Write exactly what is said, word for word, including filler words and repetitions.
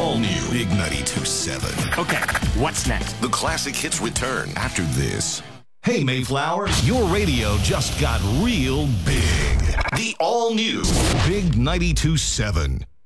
all-new Big ninety-two point seven. Okay, what's next? The classic hits return after this. Hey, Mayflower, your radio just got real big. The all-new Big ninety-two point seven.